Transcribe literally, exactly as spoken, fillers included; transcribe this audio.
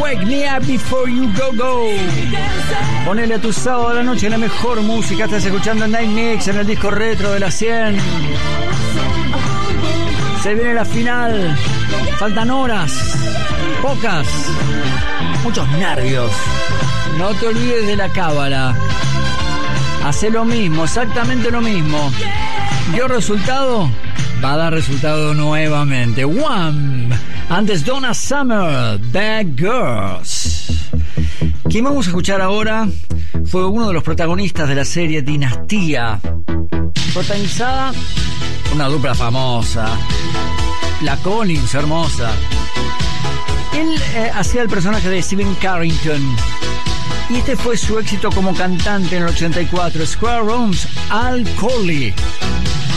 Wake Me Up Before You Go Go. Ponele a tu sábado a la noche la mejor música. Estás escuchando Night Mix en el disco retro de la cien. Se viene la final. Faltan horas, pocas, muchos nervios. No te olvides de la cábala. Hace lo mismo, exactamente lo mismo. ¿Dio resultado? Va a dar resultado nuevamente. Wham! Antes Donna Summer, Bad Girls. Quien vamos a escuchar ahora fue uno de los protagonistas de la serie Dinastía, protagonizada por una dupla famosa, la Collins, hermosa. Él eh, hacía el personaje de Stephen Carrington y este fue su éxito como cantante en el ochenta y cuatro, Square Rooms, Al Corley.